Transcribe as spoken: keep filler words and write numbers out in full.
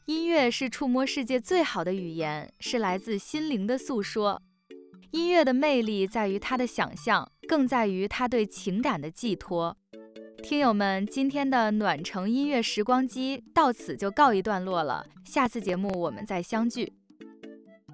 音乐是触摸世界最好的语言，是来自心灵的诉说。音乐的魅力在于它的想象，更在于它对情感的寄托。听友们，今天的暖城音乐时光机到此就告一段落了，下次节目我们再相聚。